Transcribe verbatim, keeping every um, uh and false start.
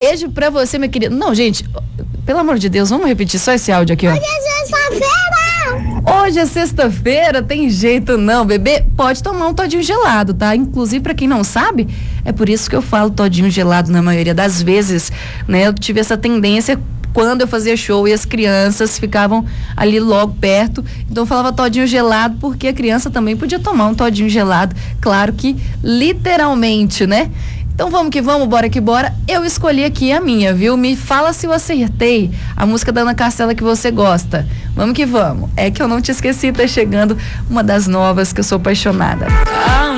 beijo pra você, minha querida. Não, gente, pelo amor de Deus, vamos repetir só esse áudio aqui, ó. Hoje é sexta-feira! Hoje é sexta-feira, tem jeito não, bebê. Pode tomar um todinho gelado, tá? Inclusive, pra quem não sabe, é por isso que eu falo todinho gelado na maioria das vezes, né? Eu tive essa tendência quando eu fazia show e as crianças ficavam ali logo perto, então eu falava todinho gelado porque a criança também podia tomar um todinho gelado, claro que literalmente, né? Então vamos que vamos, bora que bora. Eu escolhi aqui a minha, viu? Me fala se eu acertei a música da Ana Castela que você gosta. Vamos que vamos. É que eu não te esqueci, tá chegando uma das novas que eu sou apaixonada.